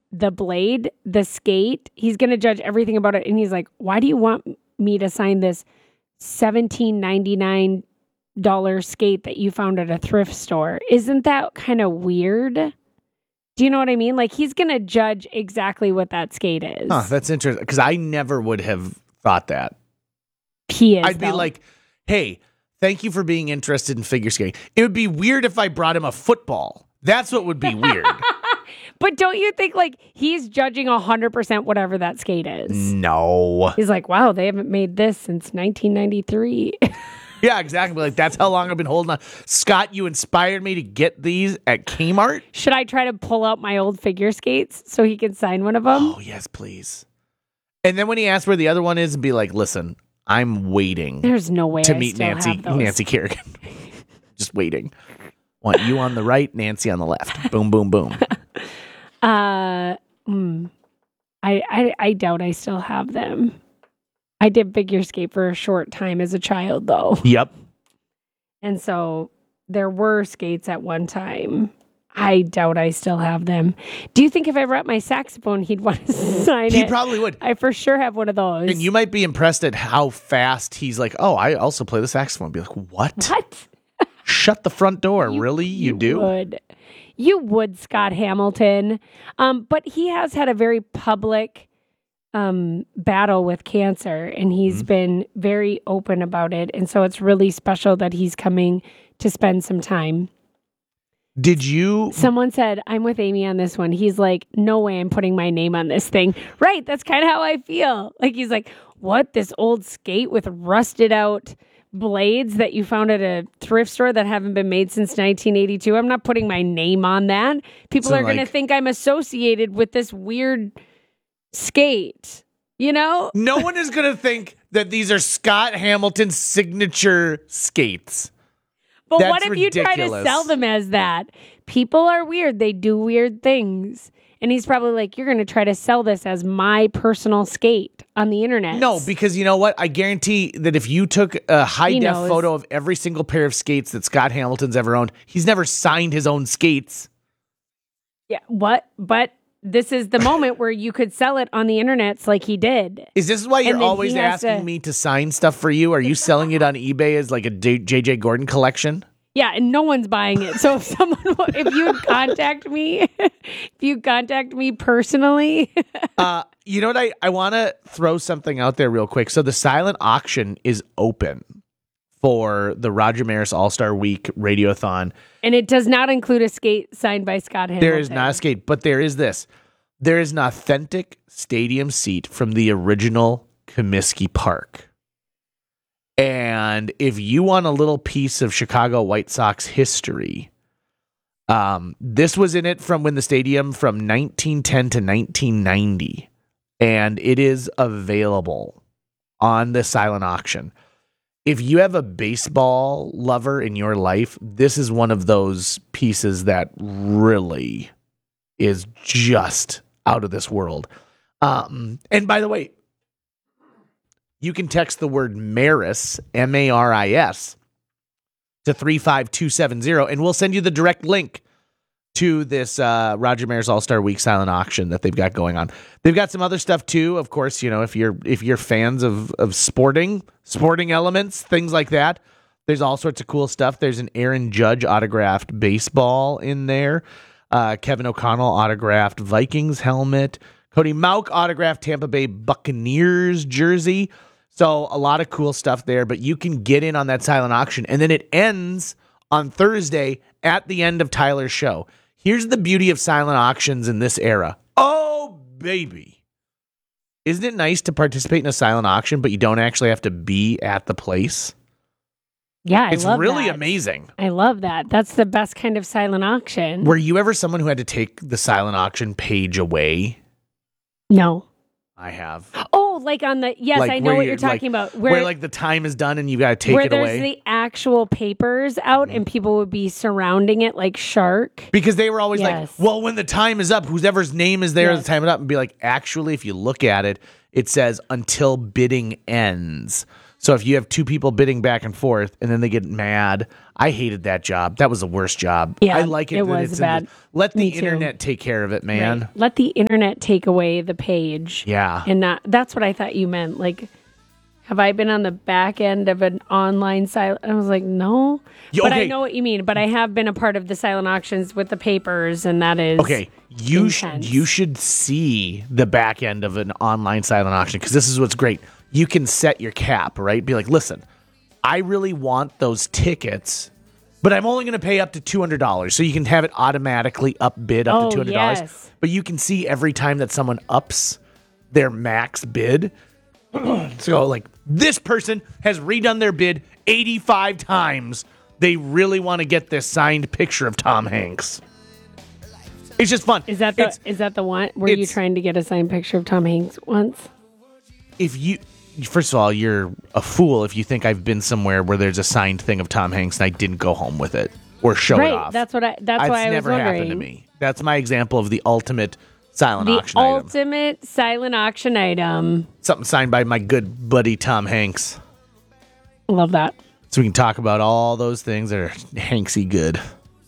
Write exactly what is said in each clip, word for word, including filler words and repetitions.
the blade, the skate. He's going to judge everything about it. And he's like, why do you want me to sign this seventeen ninety-nine dollars skate that you found at a thrift store? Isn't that kind of weird? Do you know what I mean? Like, he's going to judge exactly what that skate is. Huh, that's interesting, because I never would have thought that. He is, I'd be though. like, hey, thank you for being interested in figure skating. It would be weird if I brought him a football. That's what would be weird. But don't you think, like, he's judging one hundred percent whatever that skate is? No. He's like, wow, they haven't made this since nineteen ninety-three. Yeah, exactly. Like, that's how long I've been holding on. Scott, you inspired me to get these at Kmart. Should I try to pull out my old figure skates so he can sign one of them? Oh, yes, please. And then when he asks where the other one is, be like, listen, I'm waiting. There's no way to I meet still Nancy have those. Nancy Kerrigan. Just waiting. Want you on the right, Nancy on the left. Boom, boom, boom. Uh, mm, I, I I doubt I still have them. I did figure skate for a short time as a child, though. Yep. And so there were skates at one time. I doubt I still have them. Do you think if I brought my saxophone, he'd want to sign He it? probably would. I for sure have one of those. And you might be impressed at how fast he's like, oh, I also play the saxophone. Be like, what? What? Shut the front door. You- really? You, you do? Would. You would, Scott Hamilton. Um, but he has had a very public um, battle with cancer, and he's Mm-hmm. been very open about it. And so it's really special that he's coming to spend some time. Did you? Someone said, I'm with Amy on this one. He's like, no way I'm putting my name on this thing. Right. That's kind of how I feel. Like, he's like, what? This old skate with rusted out blades that you found at a thrift store that haven't been made since nineteen eighty-two. I'm not putting my name on that. People So, are going to like- think I'm associated with this weird skate, you know? No one is going to think that these are Scott Hamilton's signature skates. But That's what if you try to ridiculous. sell them as that? People are weird. They do weird things. And he's probably like, you're going to try to sell this as my personal skate on the internet. No, because you know what? I guarantee that if you took a high He def knows. photo of every single pair of skates that Scott Hamilton's ever owned, he's never signed his own skates. Yeah, what? But this is the moment where you could sell it on the internet like he did. Is this why you're And then always he has asking to- me to sign stuff for you? Are you selling it on eBay as like a J J Gordon collection? Yeah, and no one's buying it. So if someone, if you contact me, if you contact me personally, Uh, you know what? I, I want to throw something out there real quick. So the silent auction is open for the Roger Maris All-Star Week Radiothon. and it does not include a skate signed by Scott Hamilton. There is not a skate, but there is this. There is an authentic stadium seat from the original Comiskey Park. And if you want a little piece of Chicago White Sox history, um, this was in it from when the stadium from nineteen ten to nineteen ninety. And it is available on the silent auction. If you have a baseball lover in your life, this is one of those pieces that really is just out of this world. Um, and by the way, you can text the word Maris, M A R I S, to three five two seven zero, and we'll send you the direct link to this uh, Roger Maris All-Star Week silent auction that they've got going on. They've got some other stuff too. Of course, you know, if you're if you're fans of of sporting, sporting elements, things like that, there's all sorts of cool stuff. There's an Aaron Judge autographed baseball in there. Uh, Kevin O'Connell autographed Vikings helmet. Cody Mauk autographed Tampa Bay Buccaneers jersey. So a lot of cool stuff there, but you can get in on that silent auction. And then it ends on Thursday at the end of Tyler's show. Here's the beauty of silent auctions in this era. Oh, baby. Isn't it nice to participate in a silent auction, but you don't actually have to be at the place? Yeah, I It's love really that. amazing. I love that. That's the best kind of silent auction. Were you ever someone who had to take the silent auction page away? No. I have. Oh, like on the yes, Like I know where what you're- you're talking like- about. Where, Where, like the time is done and you got to take where it there's away. the actual papers out Mhm. and people would be surrounding it like shark. Because they were always Yes. like, well, when the time is up, whoever's name is there, Yes. the time is up, and be like, actually, if you look at it, it says until bidding ends. So if you have two people bidding back and forth and then they get mad, I hated that job. That was the worst job. Yeah, I like it. it that was it's bad. In the, let the Me too. internet take care of it, man. Right. Let the internet take away the page. Yeah. And not, that's what I thought you meant. Like, have I been on the back end of an online silent? I was like, no. Yeah, but okay. I know what you mean. But I have been a part of the silent auctions with the papers, and that is Okay, you sh- intense. you should see the back end of an online silent auction because this is what's great. You can set your cap, right? Be like, listen, I really want those tickets, but I'm only going to pay up to two hundred dollars. So you can have it automatically upbid up Oh, to two hundred dollars. yes. But you can see every time that someone ups their max bid. So, like, this person has redone their bid eighty-five times. They really want to get this signed picture of Tom Hanks. It's just fun. Is that the It's- is that the one? Were you it's- trying to get a signed picture of Tom Hanks once? if you first of all, you're a fool if you think I've been somewhere where there's a signed thing of Tom Hanks and I didn't go home with it or show Right. it off. That's what I. That's That's why I was never wondering. happened to me. That's my example of the ultimate silent The auction item. ultimate silent auction item. Something signed by my good buddy Tom Hanks. Love that. So we can talk about all those things that are Hanksy good.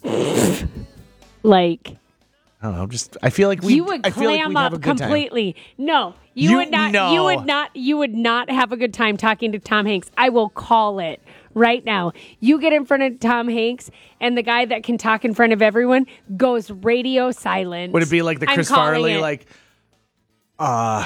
Like. I don't know. Just I feel like we. You would I feel like clam we'd have up a good time. completely. No, you, You- would not. no. You would not. You would not have a good time talking to Tom Hanks. I will call it right now. You get in front of Tom Hanks, and the guy that can talk in front of everyone goes radio silent. Would it be like the I'm Chris calling Farley, it. like, uh,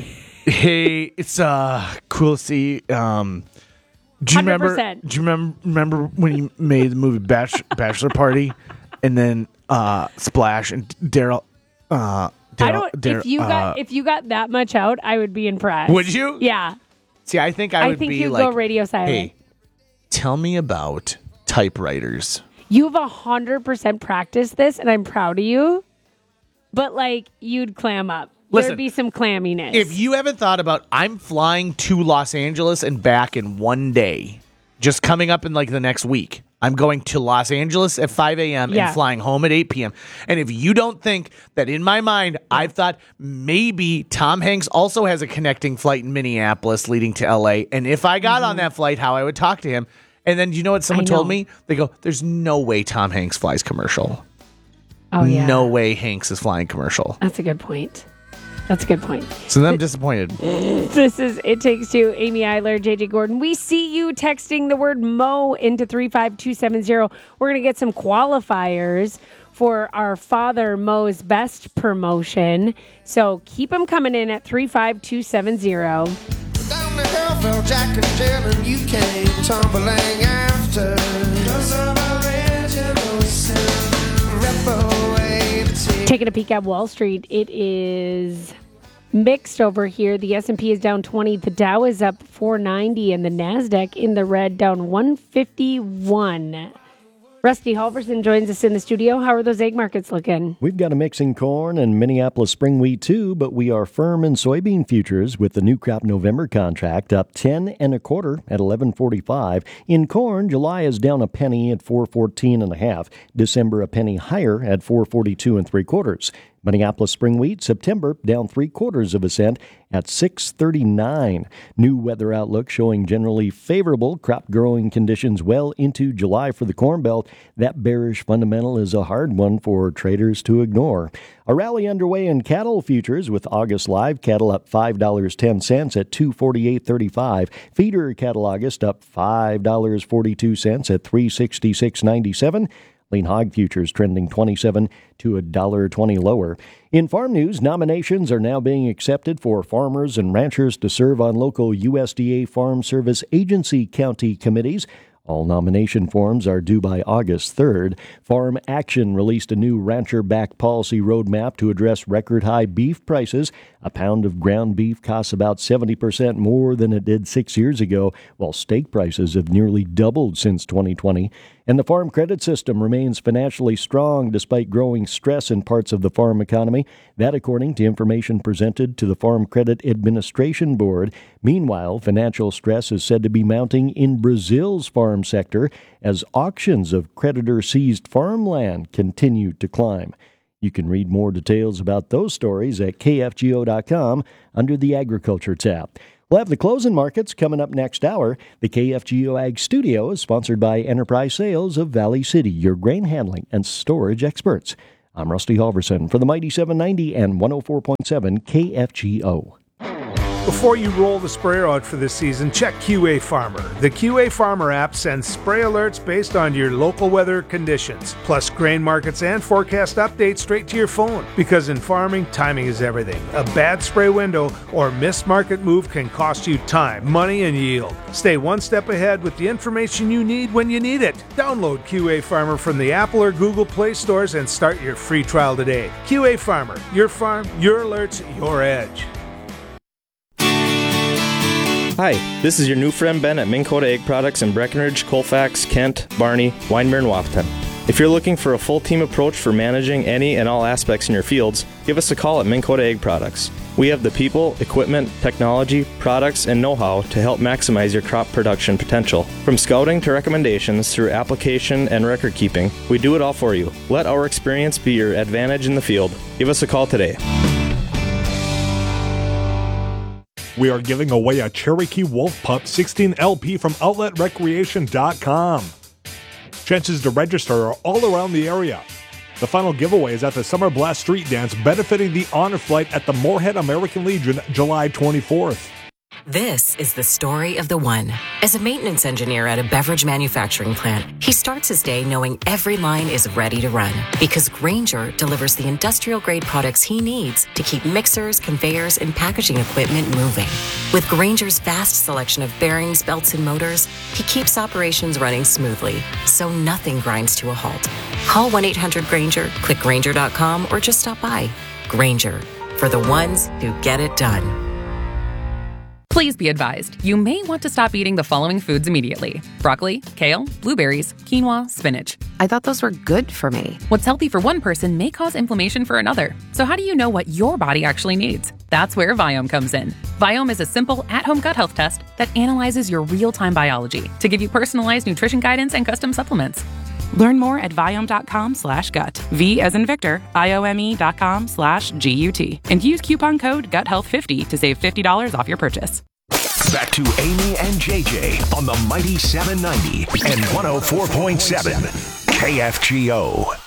hey, it's uh cool to see. Um, do you one hundred remember? percent. Do you remember? Remember when you made the movie Bach- Bachelor Party, and then uh, Splash and Daryl. Uh, I Daryl- don't. Daryl- if you uh, got if you got that much out, I would be impressed. Would you? Yeah. See, I think I I would think be you'd like, go radio silent. hey, tell me about typewriters. You've a hundred percent practiced this, and I'm proud of you. But like, you'd clam up. Listen, There'd be some clamminess. If you haven't thought about, I'm flying to Los Angeles and back in one day, just coming up in like the next week. I'm going to Los Angeles at five a.m. Yeah. and flying home at eight p.m. And if you don't think that in my mind, I've thought maybe Tom Hanks also has a connecting flight in Minneapolis leading to L A. And if I got on that flight, how I would talk to him. And then you know what someone Mm-hmm. I know. told me? They go, there's no way Tom Hanks flies commercial. oh yeah, No way Hanks is flying commercial. that's a good point. That's a good point. So then I'm disappointed. This is It Takes Two. Amy Eiler, J J Gordon. We see you texting the word Mo into three five two seven zero. We're going to get some qualifiers for our Father Mo's Best promotion. So keep them coming in at three five two seven zero. Down the hill fell Jack and Jill and you came tumbling after. 'Cause of original sin. Reprobated. Taking a peek at Wall Street, it is mixed over here. The S and P is down twenty. The Dow is up four ninety, and the NASDAQ in the red down one fifty-one. Rusty Halverson joins us in the studio. How are those egg markets looking? We've got a mix in corn and Minneapolis spring wheat too, but we are firm in soybean futures with the new crop November contract up ten and a quarter at eleven forty-five. In corn, July is down a penny at four fourteen and a half. December a penny higher at four forty-two and three quarters. Minneapolis spring wheat, September down three quarters of a cent at six thirty-nine. New weather outlook showing generally favorable crop growing conditions well into July for the Corn Belt. That bearish fundamental is a hard one for traders to ignore. A rally underway in cattle futures with August live cattle up five dollars and ten cents at two forty-eight thirty-five. Feeder cattle August up five dollars and forty-two cents at three sixty-six ninety-seven. Lean hog futures trending twenty-seven to one dollar twenty lower. In farm news, nominations are now being accepted for farmers and ranchers to serve on local U S D A Farm Service Agency county committees. All nomination forms are due by August third. Farm Action released a new rancher-backed policy roadmap to address record-high beef prices. A pound of ground beef costs about seventy percent more than it did six years ago, while steak prices have nearly doubled since twenty twenty. And the farm credit system remains financially strong despite growing stress in parts of the farm economy. That according to information presented to the Farm Credit Administration Board. Meanwhile, financial stress is said to be mounting in Brazil's farm sector as auctions of creditor-seized farmland continue to climb. You can read more details about those stories at K F G O dot com under the Agriculture tab. We'll have the closing markets coming up next hour. The K F G O Ag Studio is sponsored by Enterprise Sales of Valley City, your grain handling and storage experts. I'm Rusty Halverson for the Mighty seven ninety and one oh four point seven K F G O. Before you roll the sprayer out for this season, check Q A Farmer. The Q A Farmer app sends spray alerts based on your local weather conditions, plus grain markets and forecast updates straight to your phone. Because in farming, timing is everything. A bad spray window or missed market move can cost you time, money, and yield. Stay one step ahead with the information you need when you need it. Download Q A Farmer from the Apple or Google Play stores and start your free trial today. Q A Farmer, your farm, your alerts, your edge. Hi, this is your new friend Ben at Minn Kota Egg Products in Breckenridge, Colfax, Kent, Barney, Winemere, and Wahpeton. If you're looking for a full team approach for managing any and all aspects in your fields, give us a call at Minn Kota Egg Products. We have the people, equipment, technology, products, and know-how to help maximize your crop production potential. From scouting to recommendations through application and record keeping, we do it all for you. Let our experience be your advantage in the field. Give us a call today. We are giving away a Cherokee Wolf Pup sixteen L P from outlet recreation dot com. Chances to register are all around the area. The final giveaway is at the Summer Blast Street Dance benefiting the Honor Flight at the Moorhead American Legion July twenty-fourth. This is the story of the one. As a maintenance engineer at a beverage manufacturing plant, he starts his day knowing every line is ready to run because Grainger delivers the industrial-grade products he needs to keep mixers, conveyors, and packaging equipment moving. With Grainger's vast selection of bearings, belts, and motors, he keeps operations running smoothly, so nothing grinds to a halt. Call one eight hundred Grainger, click Grainger dot com, or just stop by. Grainger, for the ones who get it done. Please be advised, you may want to stop eating the following foods immediately. Broccoli, kale, blueberries, quinoa, spinach. I thought those were good for me. What's healthy for one person may cause inflammation for another. So how do you know what your body actually needs? That's where Viome comes in. Viome is a simple, at-home gut health test that analyzes your real-time biology to give you personalized nutrition guidance and custom supplements. Learn more at Viome.com slash gut. V as in Victor, I-O-M-E dot com slash G-U-T. And use coupon code gut health fifty to save fifty dollars off your purchase. Back to Amy and J J on the Mighty seven ninety and one oh four point seven K F G O.